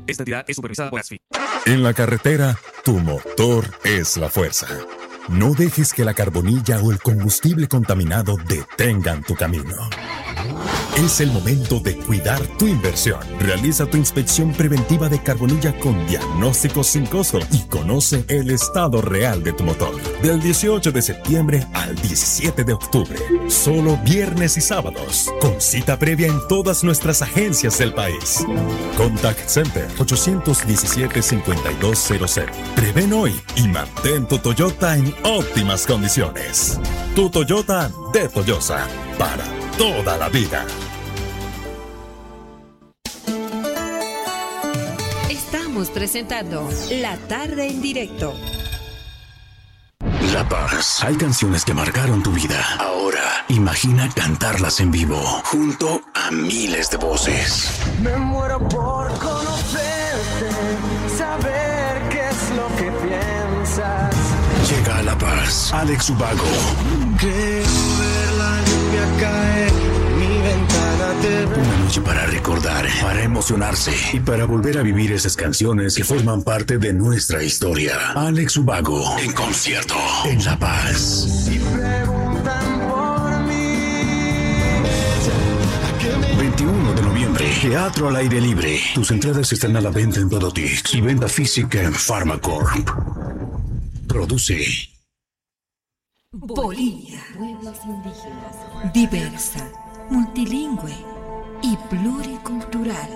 Esta entidad es supervisada por ASFI. En la carretera, tu motor es la fuerza. No dejes que la carbonilla o el combustible contaminado detengan tu camino. Es el momento de cuidar tu inversión. Realiza tu inspección preventiva de carbonilla con diagnóstico sin costo y conoce el estado real de tu motor. Del 18 de septiembre al 17 de octubre. Solo viernes y sábados. Con cita previa en todas nuestras agencias del país. Contact Center 817-5200. Prevén hoy y mantén tu Toyota en óptimas condiciones. Tu Toyota de Toyosa. Para toda la vida. Estamos presentando La Tarde en Directo. La Paz. Hay canciones que marcaron tu vida. Ahora, imagina cantarlas en vivo, junto a miles de voces. Me muero por conocerte, saber qué es lo que piensas. Llega a La Paz, Alex Ubago. Quiero ver la lluvia caer, mi ventana te ve. Una noche para recordar, para emocionarse y para volver a vivir esas canciones que forman parte de nuestra historia. Alex Ubago en concierto en La Paz. Y preguntan por mí. 21 de noviembre, teatro al aire libre. Tus entradas están a la venta en Todotix y venta física en Pharmacorp. Produce Bolivia. Pueblos indígenas. Diversa, multilingüe y pluricultural.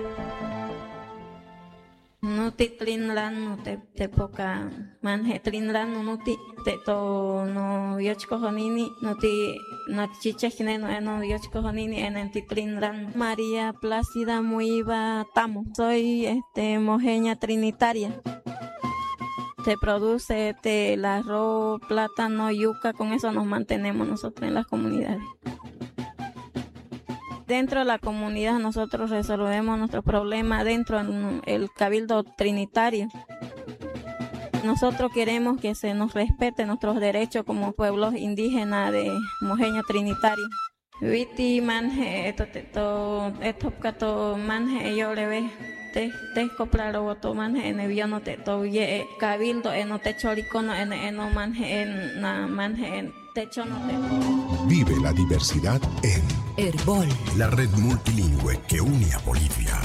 Nuti trinlan nuti tepoka manje trinlan nuti teto no yochko honini nuti nachiche jineno eno yochko honini enenti trinlan. María Plácida Muiva Tamo. Soy mojeña trinitaria. Se produce el arroz, plátano, yuca, con eso nos mantenemos nosotros en las comunidades. Dentro de la comunidad nosotros resolvemos nuestros problemas dentro del Cabildo Trinitario. Nosotros queremos que se nos respete nuestros derechos como pueblos indígenas de Mojeño Trinitario. Viti manje esto kato manje yo le ve te coplaro voto manje en eviono te to ye cabildo en te choricono en no manje en na manje en techo no te. Vive la diversidad en Herbol, la red multilingüe que une a Bolivia.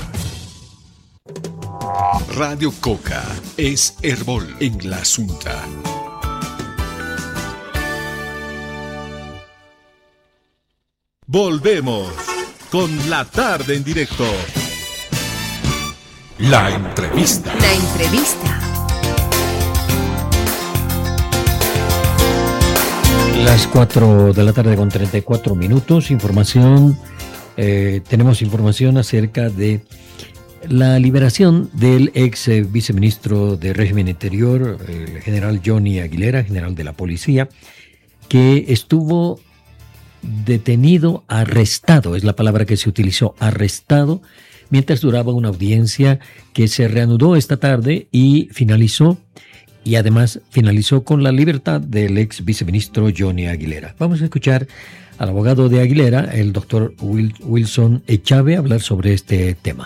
Radio Coca es Herbol en la Asunta. Volvemos con La Tarde en Directo. La entrevista. La entrevista. Las 4 de la tarde con 34 minutos. Información. Tenemos información acerca de la liberación del ex viceministro de Régimen Interior, el general Johnny Aguilera, general de la policía, que estuvo detenido, arrestado, es la palabra que se utilizó, arrestado, mientras duraba una audiencia que se reanudó esta tarde y finalizó con la libertad del ex viceministro Johnny Aguilera. Vamos a escuchar al abogado de Aguilera, el doctor Wilson Echave, hablar sobre este tema.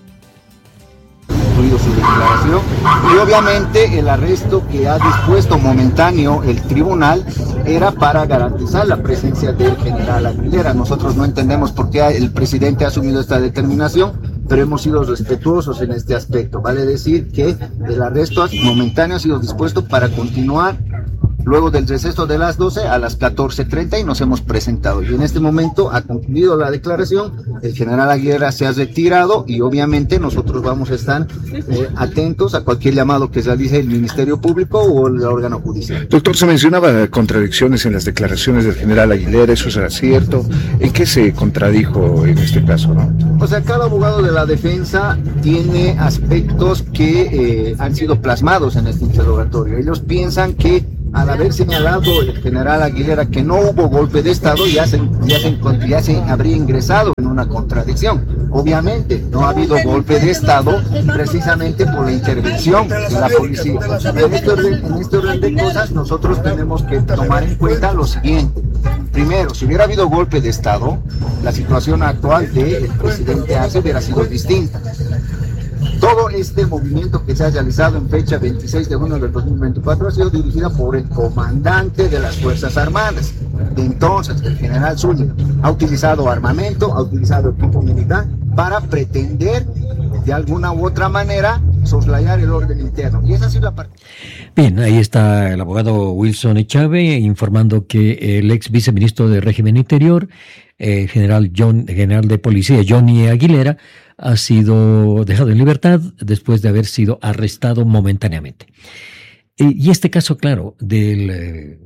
Su declaración y obviamente el arresto que ha dispuesto momentáneo el tribunal era para garantizar la presencia del general Aguilera. Nosotros no entendemos por qué el presidente ha asumido esta determinación, pero hemos sido respetuosos en este aspecto. Vale decir que el arresto momentáneo ha sido dispuesto para continuar luego del receso de las 12 a las 14:30 y nos hemos presentado. Y en este momento ha concluido la declaración, el general Aguilera se ha retirado y obviamente nosotros vamos a estar atentos a cualquier llamado que realice el Ministerio Público o el órgano judicial. Doctor, se mencionaba contradicciones en las declaraciones del general Aguilera, ¿eso será cierto? ¿En qué se contradijo en este caso, no? O sea, cada abogado de la defensa tiene aspectos que han sido plasmados en este interrogatorio. Ellos piensan que al haber señalado el general Aguilera que no hubo golpe de Estado, ya se habría ingresado en una contradicción. Obviamente, no ha habido golpe de Estado precisamente por la intervención de la policía. En este orden de cosas, nosotros tenemos que tomar en cuenta lo siguiente. Primero, si hubiera habido golpe de Estado, la situación actual del presidente Arce hubiera sido distinta. Todo este movimiento que se ha realizado en fecha 26 de junio del 2024 ha sido dirigida por el comandante de las Fuerzas Armadas. De entonces, el general Zúñiga ha utilizado armamento, ha utilizado equipo militar para pretender, de alguna u otra manera, soslayar el orden interno. Y esa ha sido la parte. Bien, ahí está el abogado Wilson Echave informando que el ex viceministro de Régimen Interior, general de policía Johnny Aguilera, ha sido dejado en libertad después de haber sido arrestado momentáneamente. Y este caso, claro, del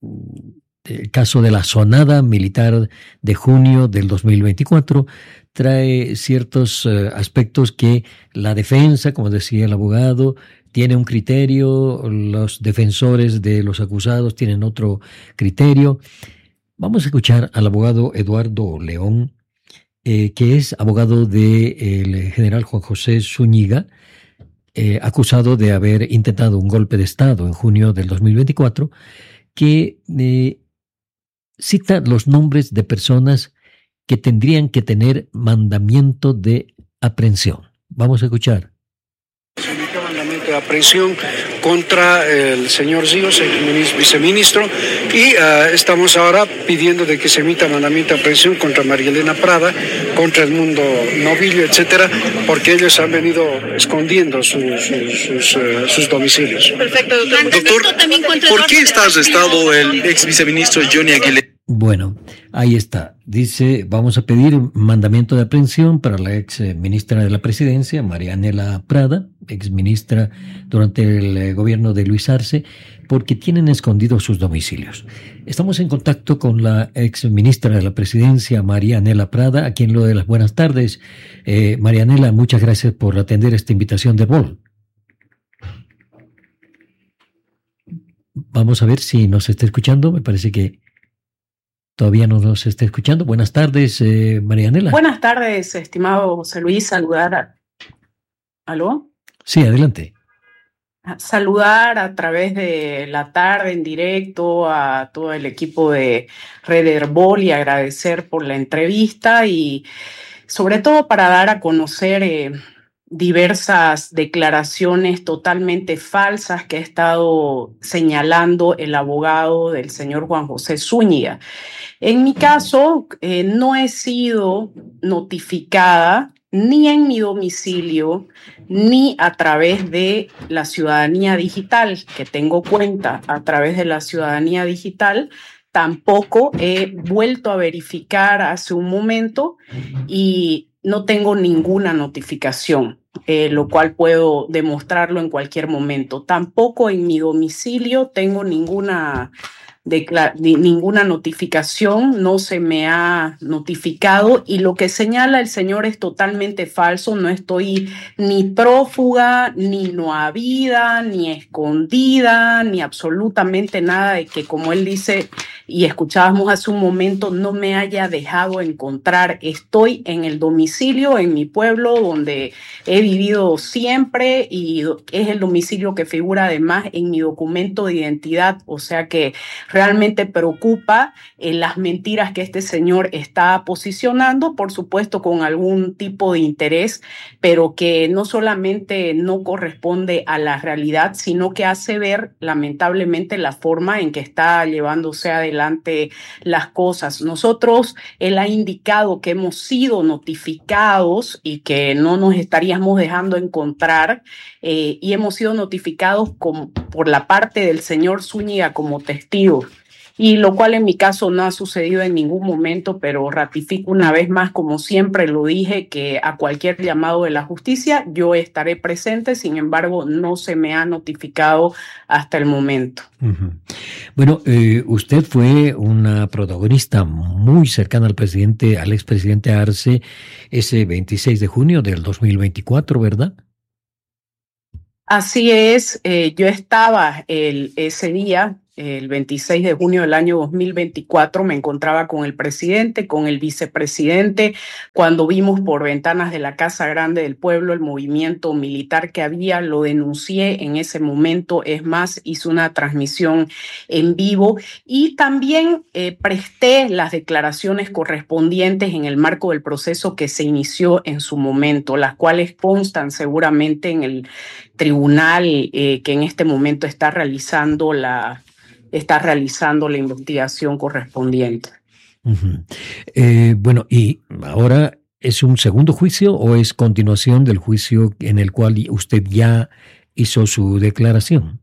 caso de la sonada militar de junio del 2024, trae ciertos aspectos que la defensa, como decía el abogado, tiene un criterio, los defensores de los acusados tienen otro criterio. Vamos a escuchar al abogado Eduardo León, que es abogado del general Juan José Zúñiga, acusado de haber intentado un golpe de Estado en junio del 2024, que cita los nombres de personas que tendrían que tener mandamiento de aprehensión. Vamos a escuchar. Se emitió mandamiento de aprehensión contra el señor Zíos, el viceministro, y estamos ahora pidiendo de que se emita mandamiento de aprehensión contra María Elena Prada, contra Edmundo Novillo, etcétera, porque ellos han venido escondiendo sus domicilios. Perfecto, doctor. ¿Por qué está arrestado el ex viceministro Johnny Aguilera? Bueno, ahí está. Dice, vamos a pedir mandamiento de aprehensión para la ex ministra de la Presidencia, María Anela Prada, ex ministra durante el gobierno de Luis Arce, porque tienen escondidos sus domicilios. Estamos en contacto con la ex ministra de la Presidencia, María Anela Prada, a quien le doy las buenas tardes. María Anela, muchas gracias por atender esta invitación de Vol. Vamos a ver si nos está escuchando. Me parece que todavía no nos está escuchando. Buenas tardes, María Anela. Buenas tardes, estimado José Luis. ¿Aló? Sí, adelante. Saludar a través de la tarde en directo a todo el equipo de Red Herbol y agradecer por la entrevista y sobre todo para dar a conocer diversas declaraciones totalmente falsas que ha estado señalando el abogado del señor Juan José Zúñiga. En mi caso, no he sido notificada ni en mi domicilio, ni a través de la ciudadanía digital, que tengo cuenta a través de la ciudadanía digital. Tampoco he vuelto a verificar hace un momento y no tengo ninguna notificación, lo cual puedo demostrarlo en cualquier momento. Tampoco en mi domicilio tengo ninguna notificación, no se me ha notificado y lo que señala el señor es totalmente falso. No estoy ni prófuga, ni no habida, ni escondida, ni absolutamente nada de que, como él dice y escuchábamos hace un momento, no me haya dejado encontrar. Estoy en el domicilio, en mi pueblo, donde he vivido siempre y es el domicilio que figura además en mi documento de identidad, o sea que realmente preocupa las mentiras que este señor está posicionando, por supuesto con algún tipo de interés, pero que no solamente no corresponde a la realidad, sino que hace ver lamentablemente la forma en que está llevándose adelante las cosas. Nosotros, él ha indicado que hemos sido notificados y que no nos estaríamos dejando encontrar y hemos sido notificados por la parte del señor Zúñiga como testigo. Y lo cual en mi caso no ha sucedido en ningún momento, pero ratifico una vez más, como siempre lo dije, que a cualquier llamado de la justicia yo estaré presente, sin embargo no se me ha notificado hasta el momento. Uh-huh. Bueno, usted fue una protagonista muy cercana al expresidente Arce ese 26 de junio del 2024, ¿verdad? Así es, yo estaba ese día el 26 de junio del año 2024, me encontraba con el presidente, con el vicepresidente, cuando vimos por ventanas de la Casa Grande del Pueblo el movimiento militar que había, lo denuncié en ese momento, es más, hice una transmisión en vivo y también presté las declaraciones correspondientes en el marco del proceso que se inició en su momento, las cuales constan seguramente en el tribunal que en este momento está realizando la investigación correspondiente. Bueno, y ahora, ¿es un segundo juicio o es continuación del juicio en el cual usted ya hizo su declaración?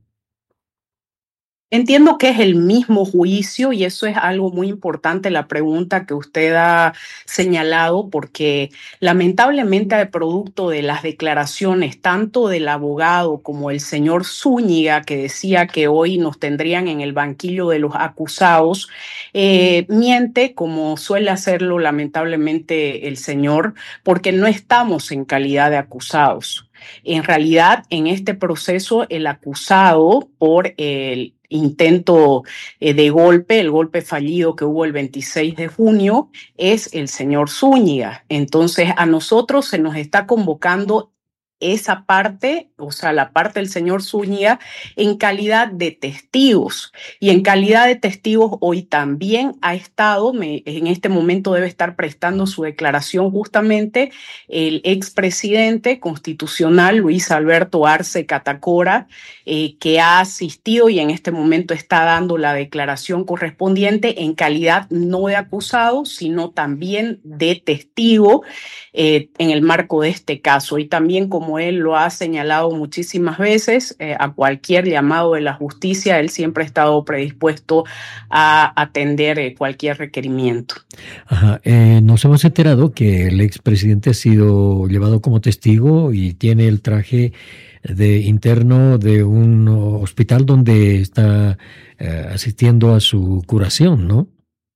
Entiendo que es el mismo juicio y eso es algo muy importante, la pregunta que usted ha señalado, porque lamentablemente el producto de las declaraciones tanto del abogado como el señor Zúñiga, que decía que hoy nos tendrían en el banquillo de los acusados, miente como suele hacerlo lamentablemente el señor, porque no estamos en calidad de acusados. En realidad, en este proceso, el acusado por el intento de golpe, el golpe fallido que hubo el 26 de junio, es el señor Zúñiga. Entonces, a nosotros se nos está convocando esa parte, o sea, la parte del señor Zúñiga, en calidad de testigos. Y en calidad de testigos hoy también ha estado, en este momento debe estar prestando su declaración justamente el expresidente constitucional Luis Alberto Arce Catacora, que ha asistido y en este momento está dando la declaración correspondiente en calidad no de acusado, sino también de testigo en el marco de este caso. Y también, como él lo ha señalado muchísimas veces, a cualquier llamado de la justicia, él siempre ha estado predispuesto a atender cualquier requerimiento. Ajá. Nos hemos enterado que el expresidente ha sido llevado como testigo y tiene el traje de interno de un hospital donde está asistiendo a su curación, ¿no?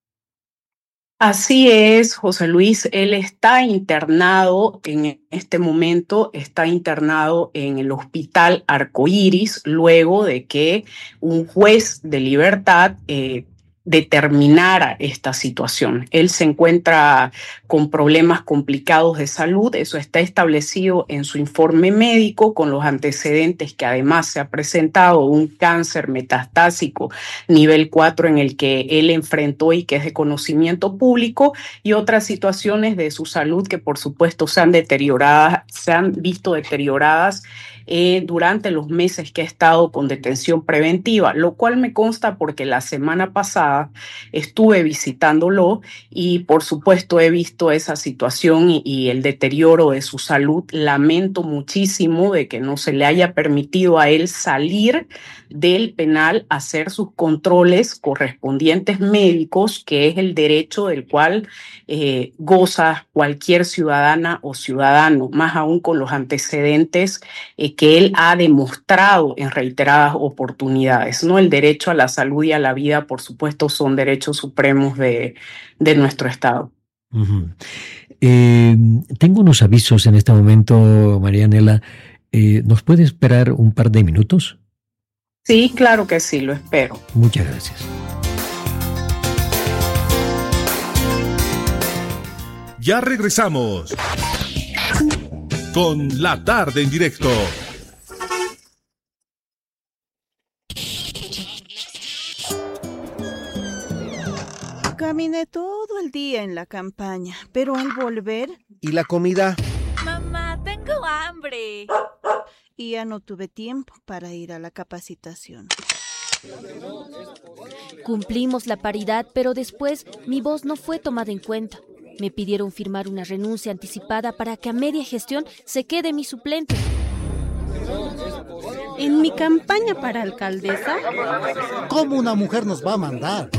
Así es, José Luis, él está internado en este momento, está internado en el Hospital Arcoíris, luego de que un juez de libertad determinara esta situación. Él se encuentra con problemas complicados de salud, eso está establecido en su informe médico, con los antecedentes que además se ha presentado un cáncer metastásico nivel 4 en el que él enfrentó y que es de conocimiento público, y otras situaciones de su salud que por supuesto se han visto deterioradas durante los meses que ha estado con detención preventiva, lo cual me consta porque la semana pasada estuve visitándolo y por supuesto he visto esa situación y el deterioro de su salud. Lamento muchísimo de que no se le haya permitido a él salir del penal a hacer sus controles correspondientes médicos, que es el derecho del cual goza cualquier ciudadana o ciudadano, más aún con los antecedentes que él ha demostrado en reiteradas oportunidades, ¿no? El derecho a la salud y a la vida, por supuesto, son derechos supremos de nuestro Estado. Uh-huh. Tengo unos avisos en este momento, Marianela. ¿Nos puede esperar un par de minutos? Sí, claro que sí, lo espero. Muchas gracias. Ya regresamos con La Tarde en Directo. Caminé todo el día en la campaña, pero al volver... ¿Y la comida? Mamá, tengo hambre. Y ya no tuve tiempo para ir a la capacitación. Cumplimos la paridad, pero después mi voz no fue tomada en cuenta. Me pidieron firmar una renuncia anticipada para que a media gestión se quede mi suplente. En mi campaña para alcaldesa... ¿Cómo una mujer nos va a mandar?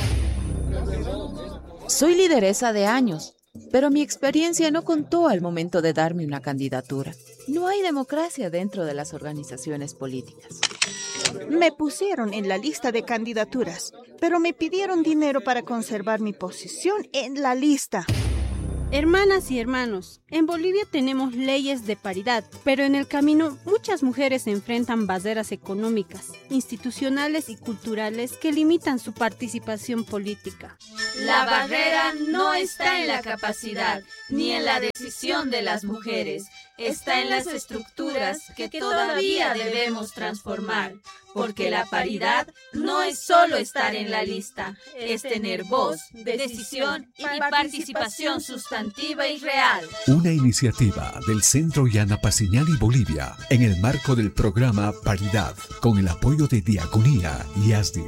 Soy lideresa de años, pero mi experiencia no contó al momento de darme una candidatura. No hay democracia dentro de las organizaciones políticas. Me pusieron en la lista de candidaturas, pero me pidieron dinero para conservar mi posición en la lista. Hermanas y hermanos, en Bolivia tenemos leyes de paridad, pero en el camino muchas mujeres enfrentan barreras económicas, institucionales y culturales que limitan su participación política. La barrera no está en la capacidad ni en la decisión de las mujeres, está en las estructuras que todavía debemos transformar, porque la paridad no es solo estar en la lista, es tener voz, decisión y participación sustantiva y real. Una iniciativa del Centro Yana Paciñal y Bolivia en el marco del programa Paridad, con el apoyo de Diaconía y ASDI.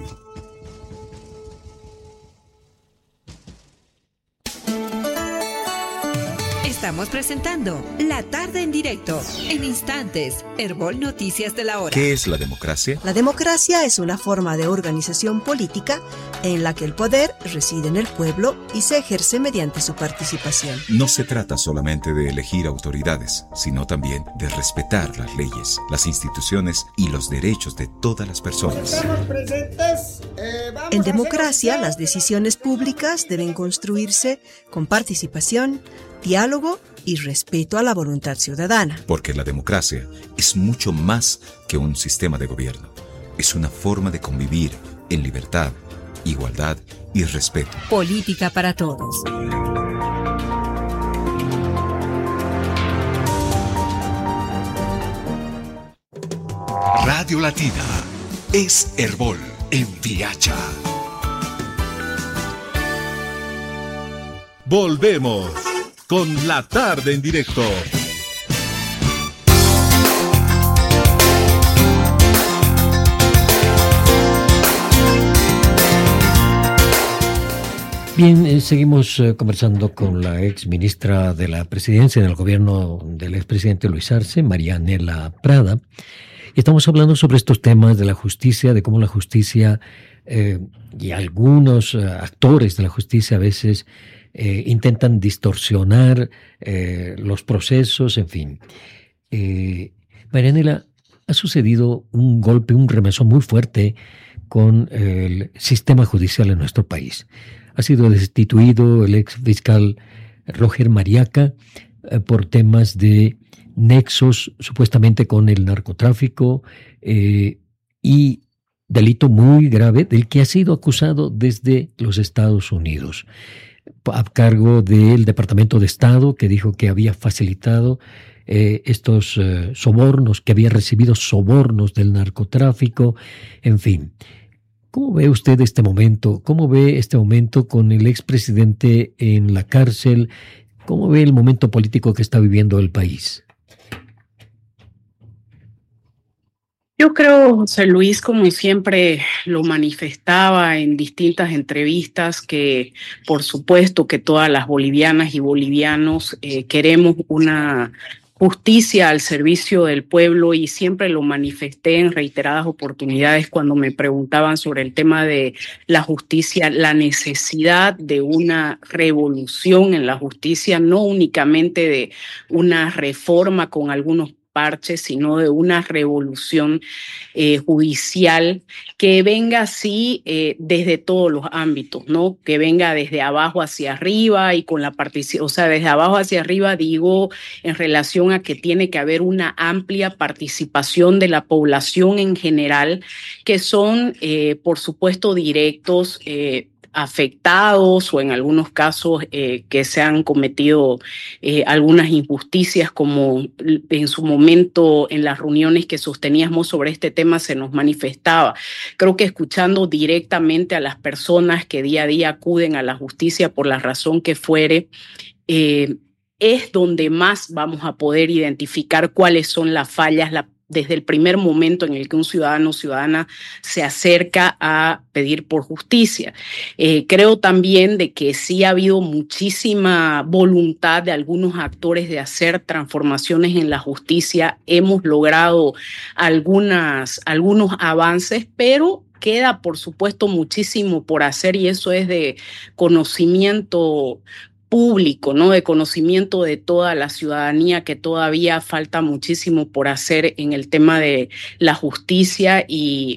Estamos presentando La Tarde en Directo. En instantes, Herbol Noticias de la Hora. ¿Qué es la democracia? La democracia es una forma de organización política en la que el poder reside en el pueblo y se ejerce mediante su participación. No se trata solamente de elegir autoridades, sino también de respetar las leyes, las instituciones y los derechos de todas las personas. En democracia, las decisiones públicas deben construirse con participación, diálogo y respeto a la voluntad ciudadana. Porque la democracia es mucho más que un sistema de gobierno. Es una forma de convivir en libertad, igualdad y respeto. Política para todos. Radio Latina es Herbol en Piacha. Volvemos con La Tarde en Directo. Bien, seguimos conversando con la ex ministra de la Presidencia del gobierno del expresidente Luis Arce, Marianela Prada. Y estamos hablando sobre estos temas de la justicia, de cómo la justicia y algunos actores de la justicia a veces intentan distorsionar los procesos, en fin. Marianela, ha sucedido un golpe, un remesón muy fuerte con el sistema judicial en nuestro país. Ha sido destituido el ex fiscal Roger Mariaca por temas de nexos supuestamente con el narcotráfico y delito muy grave del que ha sido acusado desde los Estados Unidos, a cargo del Departamento de Estado, que dijo que había facilitado estos sobornos, que había recibido sobornos del narcotráfico, en fin. ¿Cómo ve usted este momento? ¿Cómo ve este momento con el expresidente en la cárcel? ¿Cómo ve el momento político que está viviendo el país? Yo creo, José Luis, como siempre lo manifestaba en distintas entrevistas, que por supuesto que todas las bolivianas y bolivianos queremos una justicia al servicio del pueblo, y siempre lo manifesté en reiteradas oportunidades cuando me preguntaban sobre el tema de la justicia, la necesidad de una revolución en la justicia, no únicamente de una reforma con algunos parches, sino de una revolución judicial que venga así desde todos los ámbitos, ¿no? Que venga desde abajo hacia arriba y con la participación, o sea, desde abajo hacia arriba digo en relación a que tiene que haber una amplia participación de la población en general, que son, por supuesto, directos, afectados o en algunos casos que se han cometido algunas injusticias, como en su momento en las reuniones que sosteníamos sobre este tema se nos manifestaba. Creo que escuchando directamente a las personas que día a día acuden a la justicia por la razón que fuere, es donde más vamos a poder identificar cuáles son las fallas, desde el primer momento en el que un ciudadano o ciudadana se acerca a pedir por justicia. Creo también de que sí ha habido muchísima voluntad de algunos actores de hacer transformaciones en la justicia. Hemos logrado algunos avances, pero queda, por supuesto, muchísimo por hacer, y eso es de conocimiento público, ¿no? De conocimiento de toda la ciudadanía, que todavía falta muchísimo por hacer en el tema de la justicia, y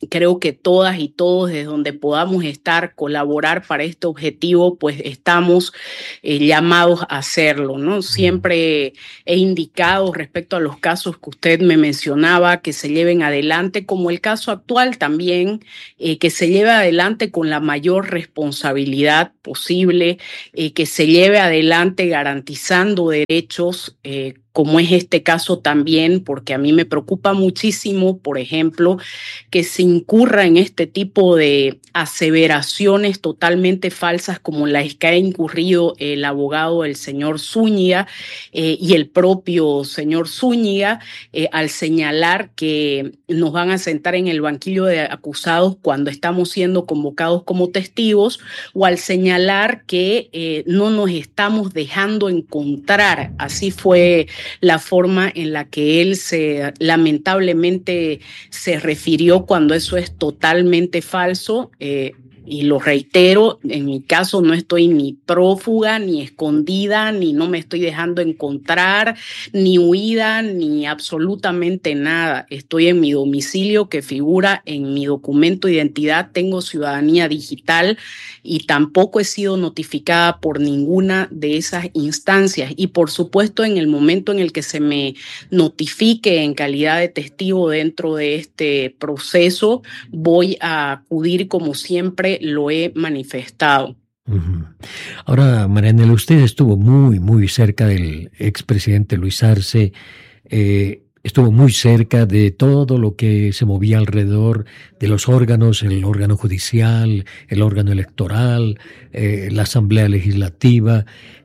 creo que todas y todos, desde donde podamos estar, colaborar para este objetivo, pues estamos llamados a hacerlo, ¿no? Siempre he indicado respecto a los casos que usted me mencionaba, que se lleven adelante, como el caso actual también, que se lleve adelante con la mayor responsabilidad posible, que se lleve adelante garantizando derechos, como es este caso también, porque a mí me preocupa muchísimo, por ejemplo, que se incurra en este tipo de aseveraciones totalmente falsas como las que ha incurrido el abogado del señor Zúñiga y el propio señor Zúñiga al señalar que nos van a sentar en el banquillo de acusados cuando estamos siendo convocados como testigos, o al señalar que no nos estamos dejando encontrar. Así fue la forma en la que él lamentablemente se refirió, cuando eso es totalmente falso. Y lo reitero, en mi caso no estoy ni prófuga, ni escondida, ni no me estoy dejando encontrar, ni huida, ni absolutamente nada. Estoy en mi domicilio, que figura en mi documento de identidad. Tengo ciudadanía digital y tampoco he sido notificada por ninguna de esas instancias. Y por supuesto, en el momento en el que se me notifique en calidad de testigo dentro de este proceso, voy a acudir como siempre lo he manifestado. Ahora, Marianela, usted estuvo muy cerca del expresidente Luis Arce, estuvo muy cerca de todo lo que se movía alrededor de los órganos, el órgano judicial, el órgano electoral, la Asamblea Legislativa.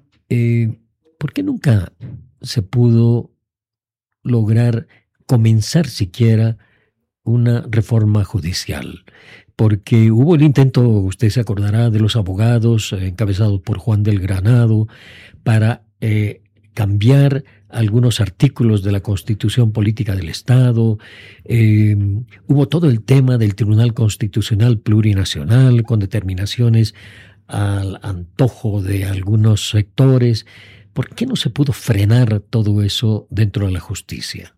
¿Por qué nunca se pudo lograr comenzar siquiera una reforma judicial? Porque hubo el intento, usted se acordará, de los abogados encabezados por Juan del Granado para cambiar algunos artículos de la Constitución Política del Estado. Hubo todo el tema del Tribunal Constitucional Plurinacional con determinaciones al antojo de algunos sectores. ¿Por qué no se pudo frenar todo eso dentro de la justicia?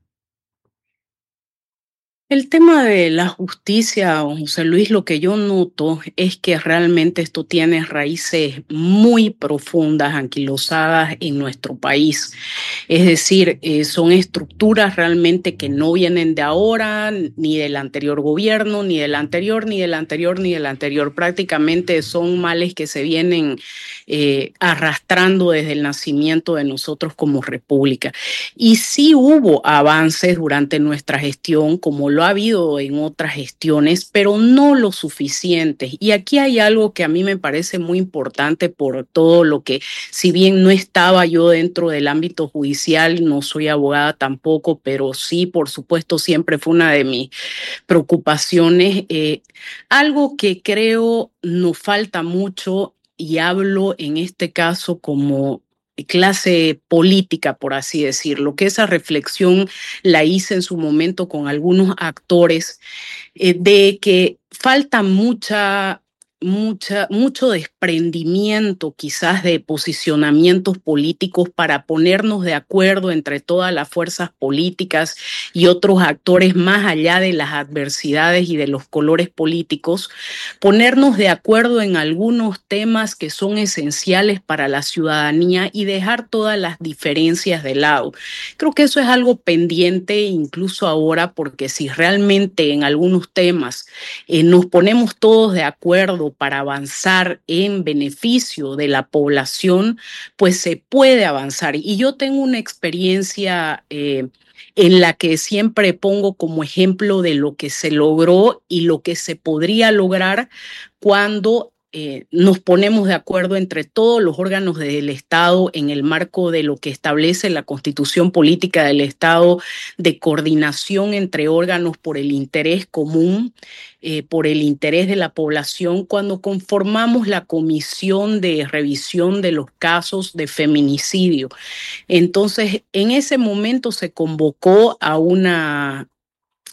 El tema de la justicia, José Luis, lo que yo noto es que realmente esto tiene raíces muy profundas, anquilosadas en nuestro país. Es decir, son estructuras realmente que no vienen de ahora, ni del anterior gobierno, ni del anterior, ni del anterior, ni del anterior. Prácticamente son males que se vienen arrastrando desde el nacimiento de nosotros como república. Y sí hubo avances durante nuestra gestión, como lo ha habido en otras gestiones, pero no lo suficientes. Y aquí hay algo que a mí me parece muy importante, por todo lo que, si bien no estaba yo dentro del ámbito judicial, no soy abogada tampoco, pero sí, por supuesto, siempre fue una de mis preocupaciones. Algo que creo nos falta mucho, y hablo en este caso como clase política, por así decirlo, que esa reflexión la hice en su momento con algunos actores, de que falta mucho desprendimiento quizás de posicionamientos políticos para ponernos de acuerdo entre todas las fuerzas políticas y otros actores, más allá de las adversidades y de los colores políticos, ponernos de acuerdo en algunos temas que son esenciales para la ciudadanía y dejar todas las diferencias de lado. Creo que eso es algo pendiente incluso ahora, porque si realmente en algunos temas nos ponemos todos de acuerdo para avanzar en beneficio de la población, pues se puede avanzar. Y yo tengo una experiencia en la que siempre pongo como ejemplo de lo que se logró y lo que se podría lograr cuando nos ponemos de acuerdo entre todos los órganos del Estado en el marco de lo que establece la Constitución Política del Estado, de coordinación entre órganos por el interés común, por el interés de la población, cuando conformamos la Comisión de Revisión de los Casos de Feminicidio. Entonces, en ese momento se convocó a una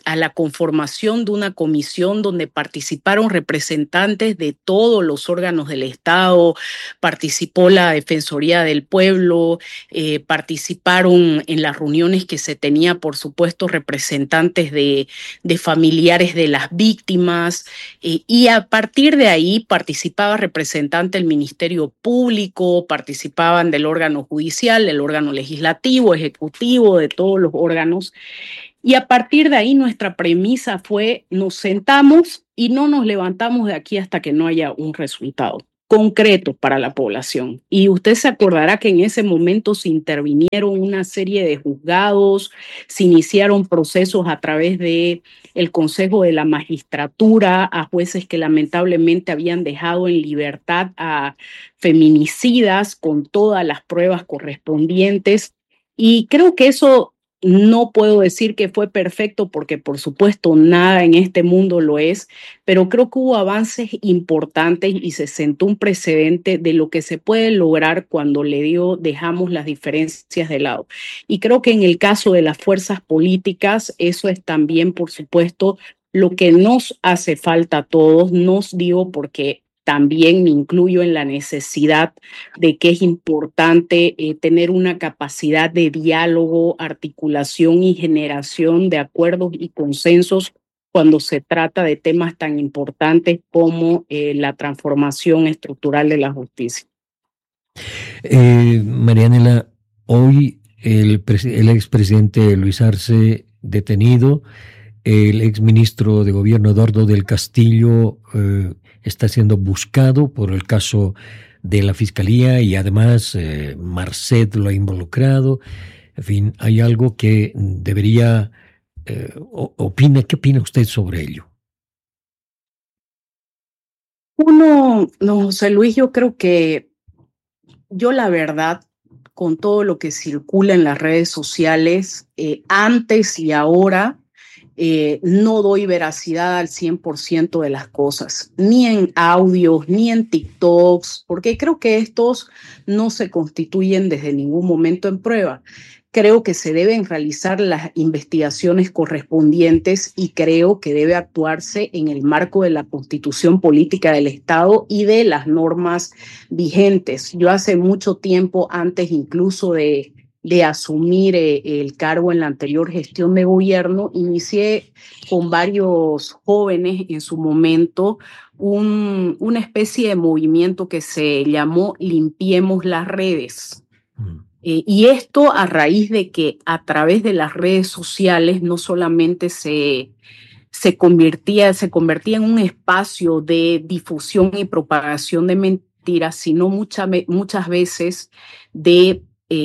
a la conformación de una comisión donde participaron representantes de todos los órganos del Estado, participó la Defensoría del Pueblo, participaron en las reuniones que se tenía, por supuesto, representantes de familiares de las víctimas, y a partir de ahí participaba representante del Ministerio Público, participaban del órgano judicial, del órgano legislativo, ejecutivo, de todos los órganos. Y a partir de ahí nuestra premisa fue: nos sentamos y no nos levantamos de aquí hasta que no haya un resultado concreto para la población. Y usted se acordará que en ese momento se intervinieron una serie de juzgados, se iniciaron procesos a través de el Consejo de la Magistratura a jueces que lamentablemente habían dejado en libertad a feminicidas con todas las pruebas correspondientes. Y creo que eso, no puedo decir que fue perfecto porque por supuesto nada en este mundo lo es, pero creo que hubo avances importantes y se sentó un precedente de lo que se puede lograr cuando dejamos las diferencias de lado. Y creo que en el caso de las fuerzas políticas, eso es también, por supuesto, lo que nos hace falta a todos. Nos digo porque también me incluyo en la necesidad de que es importante tener una capacidad de diálogo, articulación y generación de acuerdos y consensos cuando se trata de temas tan importantes como la transformación estructural de la justicia. Marianela, hoy el expresidente Luis Arce detenido, el exministro de Gobierno Eduardo del Castillo está siendo buscado por el caso de la Fiscalía y además Marcet lo ha involucrado. En fin, hay algo que debería... ¿Qué opina usted sobre ello? José Luis, yo creo que la verdad, con todo lo que circula en las redes sociales, antes y ahora, no doy veracidad al 100% de las cosas, ni en audios, ni en TikToks, porque creo que estos no se constituyen desde ningún momento en prueba. Creo que se deben realizar las investigaciones correspondientes y creo que debe actuarse en el marco de la Constitución Política del Estado y de las normas vigentes. Yo hace mucho tiempo, antes incluso de asumir el cargo en la anterior gestión de gobierno, inicié con varios jóvenes en su momento una especie de movimiento que se llamó Limpiemos las Redes. Y esto a raíz de que a través de las redes sociales no solamente se convertía en un espacio de difusión y propagación de mentiras, sino muchas veces de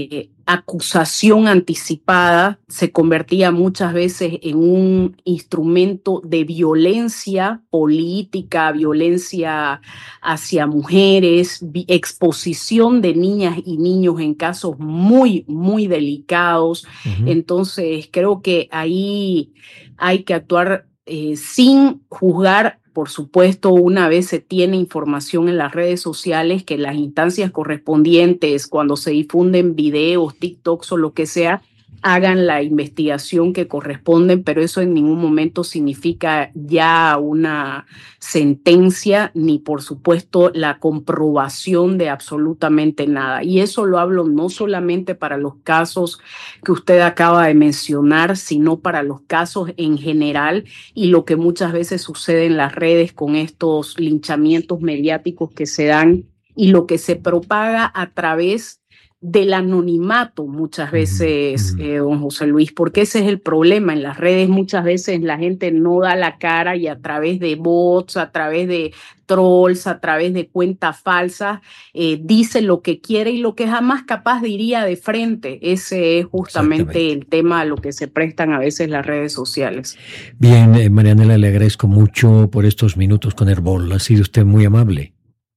acusación anticipada, se convertía muchas veces en un instrumento de violencia política, violencia hacia mujeres, exposición de niñas y niños en casos muy, muy delicados. Entonces, creo que ahí hay que actuar sin juzgar. Por supuesto, una vez se tiene información en las redes sociales, que las instancias correspondientes, cuando se difunden videos, TikToks o lo que sea, hagan la investigación que corresponde, pero eso en ningún momento significa ya una sentencia, ni por supuesto la comprobación de absolutamente nada. Y eso lo hablo no solamente para los casos que usted acaba de mencionar, sino para los casos en general y lo que muchas veces sucede en las redes con estos linchamientos mediáticos que se dan y lo que se propaga a través del anonimato muchas veces, don José Luis, porque ese es el problema. En las redes muchas veces la gente no da la cara y a través de bots, a través de trolls, a través de cuentas falsas, dice lo que quiere y lo que jamás capaz diría de frente. Ese es justamente el tema a lo que se prestan a veces las redes sociales. Bien, Marianela, le agradezco mucho por estos minutos con Herbol. Ha sido usted muy amable.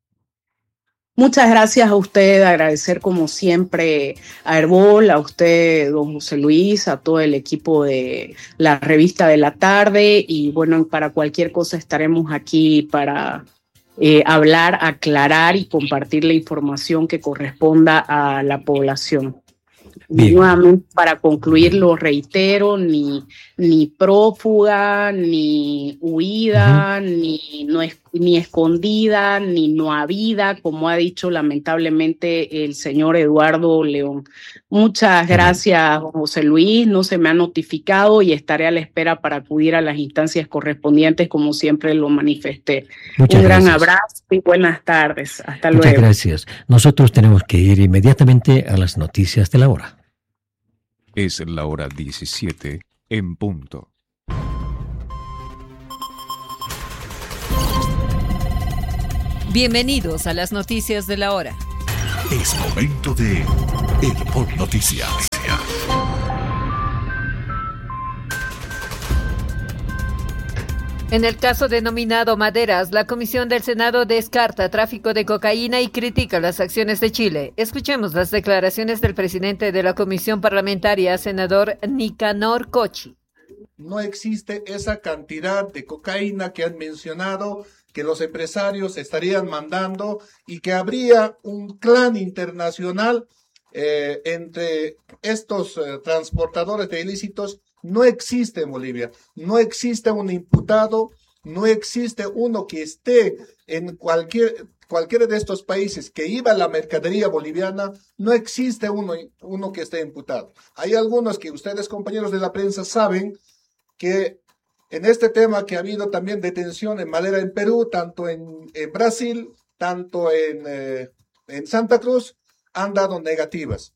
Muchas gracias a usted, agradecer como siempre a Herbol, a usted, don José Luis, a todo el equipo de la revista de la tarde y bueno, para cualquier cosa estaremos aquí para hablar, aclarar y compartir la información que corresponda a la población. Nuevamente, para concluir, lo reitero, ni prófuga, ni huida, ni escondida, ni no habida, como ha dicho lamentablemente el señor Eduardo León. Muchas gracias, José Luis. No se me ha notificado y estaré a la espera para acudir a las instancias correspondientes, como siempre lo manifesté. Un gran abrazo y buenas tardes. Hasta luego. Muchas gracias. Nosotros tenemos que ir inmediatamente a las noticias de la hora. Es la hora 17 en punto. Bienvenidos a las noticias de la hora. Es momento de Herbol Noticias. En el caso denominado Maderas, la Comisión del Senado descarta tráfico de cocaína y critica las acciones de Chile. Escuchemos las declaraciones del presidente de la Comisión Parlamentaria, senador Nicanor Cochi. No existe esa cantidad de cocaína que han mencionado, que los empresarios estarían mandando y que habría un clan internacional entre estos transportadores de ilícitos. No existe en Bolivia, no existe un imputado, no existe uno que esté en cualquiera de estos países que iba la mercadería boliviana, no existe uno que esté imputado. Hay algunos que ustedes, compañeros de la prensa, saben que en este tema que ha habido también detención en madera en Perú, tanto en Brasil, tanto en Santa Cruz, han dado negativas.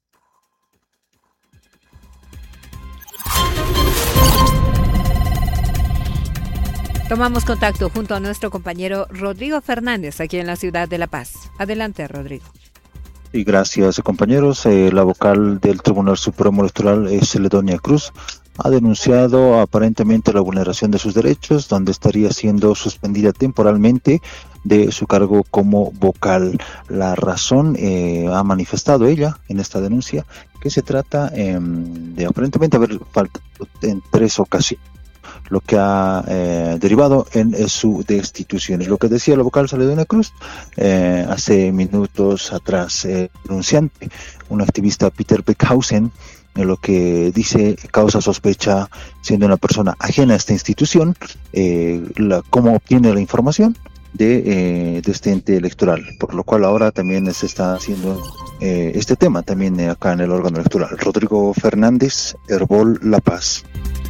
Tomamos contacto junto a nuestro compañero Rodrigo Fernández, aquí en la ciudad de La Paz. Adelante, Rodrigo. Y gracias, compañeros. La vocal del Tribunal Supremo Electoral, Celedonía Cruz, ha denunciado aparentemente la vulneración de sus derechos, donde estaría siendo suspendida temporalmente de su cargo como vocal. La razón, ha manifestado ella en esta denuncia, que se trata de aparentemente haber faltado en 3 ocasiones, lo que ha derivado en su destitución. Es lo que decía la vocal Celedonía Cruz hace minutos atrás. Denunciante, un activista, Peter Beckhausen, en lo que dice causa sospecha, siendo una persona ajena a esta institución, cómo obtiene la información de este ente electoral, por lo cual ahora también se está haciendo este tema también acá en el órgano electoral. Rodrigo Fernández, Herbol, La Paz.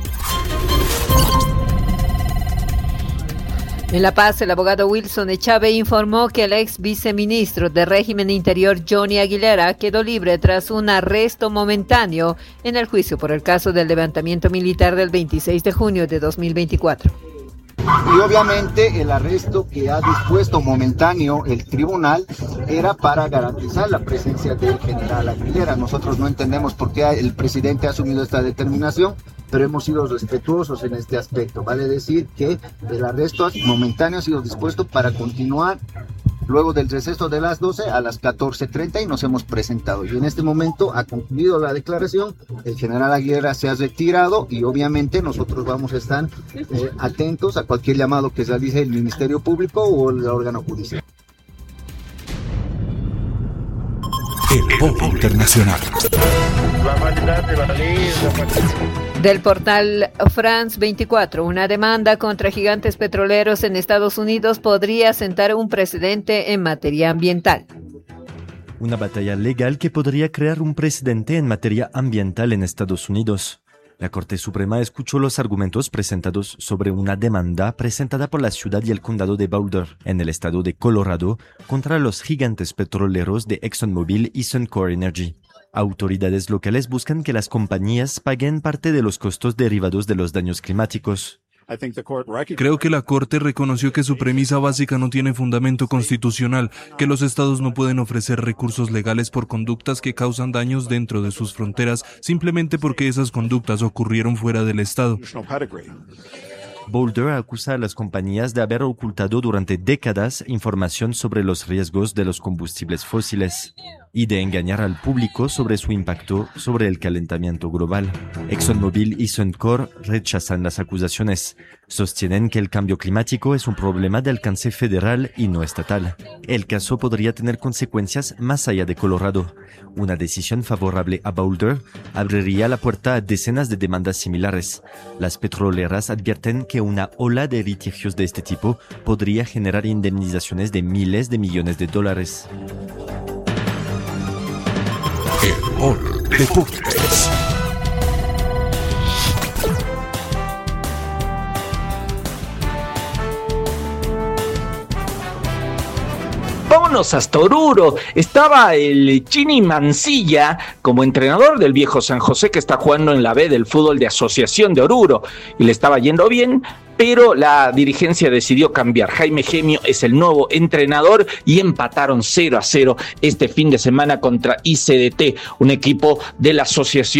En La Paz, el abogado Wilson Echave informó que el ex viceministro de Régimen Interior, Johnny Aguilera, quedó libre tras un arresto momentáneo en el juicio por el caso del levantamiento militar del 26 de junio de 2024. Y obviamente el arresto que ha dispuesto momentáneo el tribunal era para garantizar la presencia del general Aguilera. Nosotros no entendemos por qué el presidente ha asumido esta determinación, pero hemos sido respetuosos en este aspecto. Vale decir que el arresto momentáneo ha sido dispuesto para continuar luego del receso de las 12 a las 14:30 y nos hemos presentado. Y en este momento ha concluido la declaración, el general Aguilera se ha retirado y obviamente nosotros vamos a estar atentos a cualquier llamado que realice el Ministerio Público o el órgano judicial. El Voto Internacional. Del portal France 24, una demanda contra gigantes petroleros en Estados Unidos podría sentar un precedente en materia ambiental. Una batalla legal que podría crear un precedente en materia ambiental en Estados Unidos. La Corte Suprema escuchó los argumentos presentados sobre una demanda presentada por la ciudad y el condado de Boulder, en el estado de Colorado, contra los gigantes petroleros de ExxonMobil y Suncor Energy. Autoridades locales buscan que las compañías paguen parte de los costos derivados de los daños climáticos. Creo que la Corte reconoció que su premisa básica no tiene fundamento constitucional, que los estados no pueden ofrecer recursos legales por conductas que causan daños dentro de sus fronteras, simplemente porque esas conductas ocurrieron fuera del estado. Boulder acusa a las compañías de haber ocultado durante décadas información sobre los riesgos de los combustibles fósiles. y de engañar al público sobre su impacto sobre el calentamiento global. ExxonMobil y Suncor rechazan las acusaciones. Sostienen que el cambio climático es un problema de alcance federal y no estatal. El caso podría tener consecuencias más allá de Colorado. Una decisión favorable a Boulder abriría la puerta a decenas de demandas similares. Las petroleras advierten que una ola de litigios de este tipo podría generar indemnizaciones de miles de millones de dólares. Herbol Deportes. Vámonos hasta Oruro. Estaba el Chini Mancilla como entrenador del viejo San José, que está jugando en la B del fútbol de asociación de Oruro, y le estaba yendo bien, pero la dirigencia decidió cambiar. Jaime Gemio es el nuevo entrenador y empataron 0-0 este fin de semana contra ICDT, un equipo de la asociación